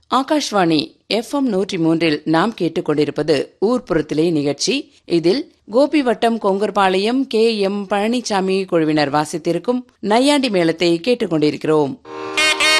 Akashvani FM 103 நாம் கேட்டுக்கொண்டிருப்பது ஊர்ப்புறத்திலே நிகழ்ச்சி. இதில் கோபிவட்டம் கொங்கர்பாளையம் KM பழனிசாமி குழுவினர் வாசித்திருக்கும் நையாண்டி மேளத்தை கேட்டுக்கொண்டிருக்கிறோம்.